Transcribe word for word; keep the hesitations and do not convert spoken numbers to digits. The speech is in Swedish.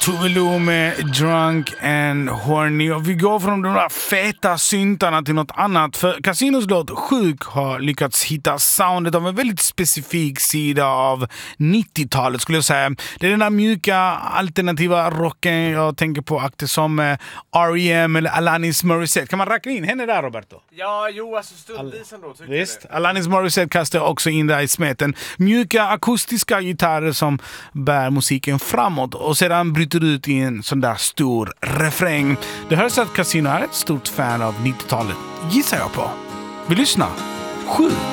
Tove Lo med Drunk and Horny. Och vi går från de där feta syntarna till något annat. För Casinos låt Sjuk har lyckats hitta soundet av en väldigt specifik sida av nittiotalet skulle jag säga. Det är den där mjuka alternativa rocken jag tänker på, akter som R E M eller Alanis Morissette. Kan man räkna in henne där, Roberto? Ja, jo, alltså stundvis ändå. Visst, Alanis Morissette kastar också in där i smeten. Mjuka akustiska gitarrer som bär musiken framåt och sedan bryter ut i en sån där stor refräng. Det hörs att Casino är ett stort fan av nittiotalet, gissar jag på. Vi lyssnar. Sju.